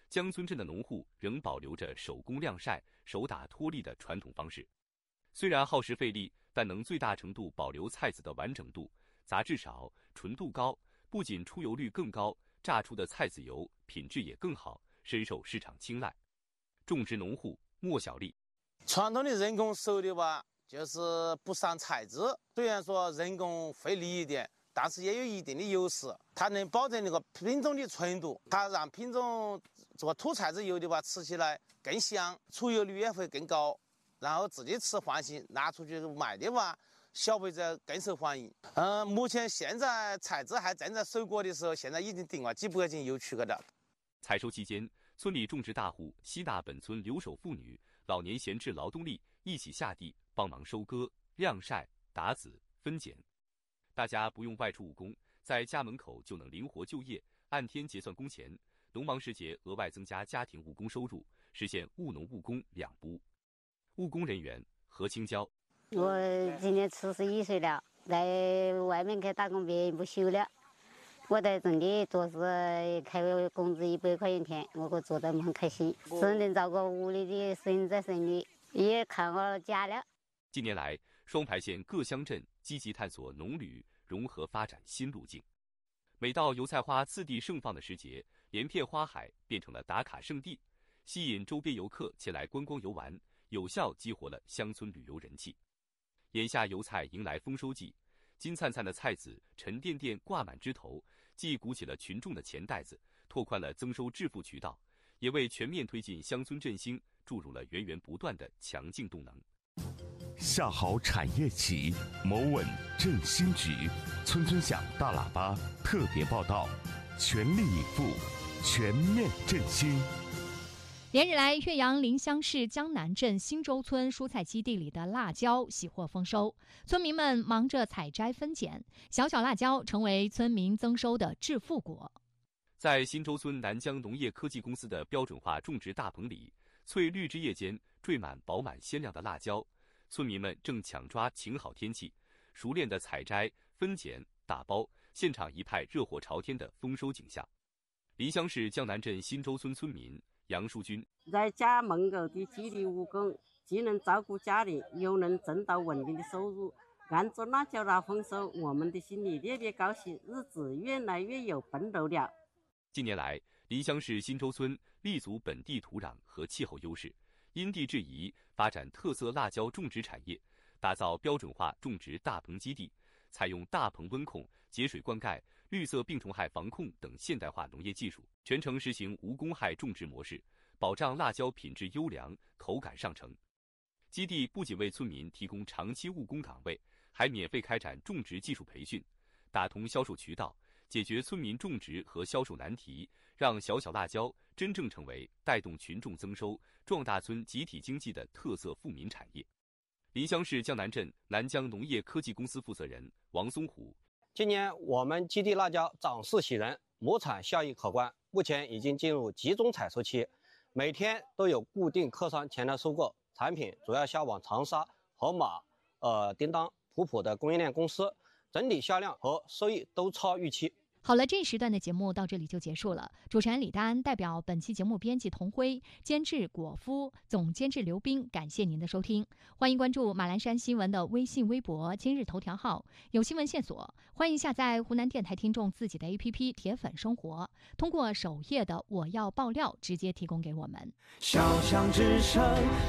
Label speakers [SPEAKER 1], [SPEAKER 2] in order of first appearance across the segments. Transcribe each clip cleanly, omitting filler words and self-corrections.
[SPEAKER 1] 江村镇的农户仍保留着手工晾晒、手打脱粒的传统方式。虽然耗时费力，但能最大程度保留菜籽的完整度、杂质少、纯度高，不仅出油率更高，榨出的菜籽油品质也更好，深受市场青睐。种植农户莫小丽：
[SPEAKER 2] 传统的人工熟的话，就是不上菜籽，虽然说人工费力一点，但是也有一定的优势，它能保证那个品种的纯度，它让品种这个土菜籽油的话吃起来更香，出油率也会更高，然后自己吃欢喜，拿出去卖的话，消费者更受欢迎。目前现在菜籽还正在收割的时候，现在已经订了几百斤邮去了。
[SPEAKER 1] 采收期间，村里种植大户吸纳本村留守妇女、老年闲置劳动力一起下地帮忙收割、晾晒、打籽、分拣。大家不用外出务工，在家门口就能灵活就业，按天结算工钱。农忙时节额外增加家庭务工收入，实现务农务工两不误。务工人员何青娇：
[SPEAKER 3] 我今年71岁了，在外面去打工别人不休了。我在这里做事，开个工资100块钱天，我做得很开心，是能照顾屋里的孙子孙女，也看好家了。
[SPEAKER 1] 近年来，双牌县各乡镇积极探索农旅融合发展新路径。每到油菜花次第盛放的时节，连片花海变成了打卡圣地，吸引周边游客前来观光游玩，有效激活了乡村旅游人气。眼下油菜迎来丰收季，金灿灿的菜籽沉甸甸挂满枝头，既鼓起了群众的钱袋子，拓宽了增收致富渠道，也为全面推进乡村振兴注入了源源不断的强劲动能。
[SPEAKER 4] 下好产业起，谋稳振兴局，村村响大喇叭特别报道，全力以赴，全面振兴。
[SPEAKER 5] 连日来，岳阳临湘市江南镇新洲村蔬菜基地里的辣椒喜获丰收，村民们忙着采摘分拣，小小辣椒成为村民增收的致富果。
[SPEAKER 1] 在新洲村南江农业科技公司的标准化种植大棚里，翠绿枝叶间缀满饱满鲜亮的辣椒，村民们正抢抓晴好天气，熟练的采摘、分拣、打包，现场一派热火朝天的丰收景象。临湘市江南镇新洲村村民杨淑军：
[SPEAKER 6] 在家门口的基地务工，既能照顾家里，又能挣到稳定的收入，按着辣椒大丰收，我们的心里特别高兴，日子越来越有奔头了。
[SPEAKER 1] 近年来，临湘市新洲村立足本地土壤和气候优势，因地制宜发展特色辣椒种植产业，打造标准化种植大棚基地，采用大棚温控、节水灌溉、绿色病虫害防控等现代化农业技术，全程实行无公害种植模式，保障辣椒品质优良、口感上乘。基地不仅为村民提供长期务工岗位，还免费开展种植技术培训，打通销售渠道，解决村民种植和销售难题，让小小辣椒真正成为带动群众增收、壮大村集体经济的特色富民产业。临湘市江南镇南江农业科技公司负责人王松虎：
[SPEAKER 7] 今年我们基地辣椒长势喜人，亩产效益可观，目前已经进入集中采收期，每天都有固定客商前来收购，产品主要销往长沙、盒马、叮当、普普的供应链公司，整体销量和收益都超预期。
[SPEAKER 5] 好了，这一时段的节目到这里就结束了。主持人李丹代表本期节目编辑童辉、监制果夫、总监制刘冰，感谢您的收听。欢迎关注马栏山新闻的微信、微博、今日头条号，有新闻线索，欢迎下载湖南电台听众自己的 APP 铁粉生活，通过首页的我要爆料直接提供给我们。
[SPEAKER 8] 小巷之声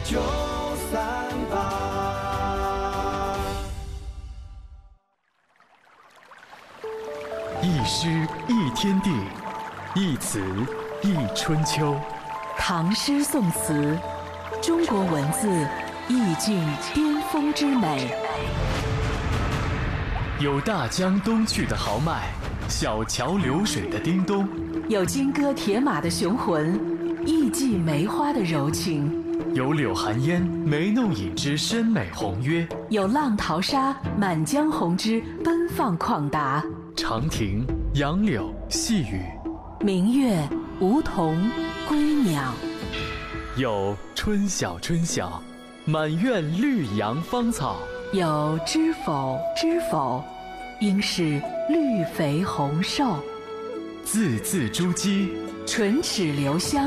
[SPEAKER 8] 938。
[SPEAKER 9] 一诗一天地，一词一春秋。
[SPEAKER 10] 唐诗宋词，中国文字意境巅峰之美。
[SPEAKER 9] 有大江东去的豪迈，小桥流水的叮咚；
[SPEAKER 10] 有金戈铁马的雄浑，艺伎梅花的柔情；
[SPEAKER 9] 有柳寒烟眉弄影之深美宏约；
[SPEAKER 10] 有浪淘沙满江红之奔放旷达。
[SPEAKER 9] 长亭、杨柳、细雨，
[SPEAKER 10] 明月、梧桐、归鸟。
[SPEAKER 9] 有春晓春晓，满院绿杨芳草；
[SPEAKER 10] 有知否知否，应是绿肥红瘦。
[SPEAKER 9] 字字珠玑，
[SPEAKER 10] 唇齿留香。